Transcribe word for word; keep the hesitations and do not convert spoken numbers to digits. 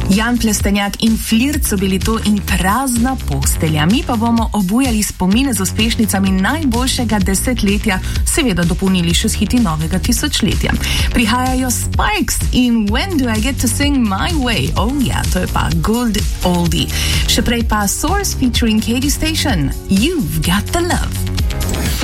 Jan Plestenjak in Flirt so bili to in prazna postelja. Mi pa bomo obujali spomine z uspešnicami najboljšega desetletja, seveda dopolnili še s hiti novega tisočletja. Prihajajo Sparks in When Do I Get to Sing My Way? Oh ja, to je pa good oldie. Še prej pa Source featuring Katie Station. You've Got the Love.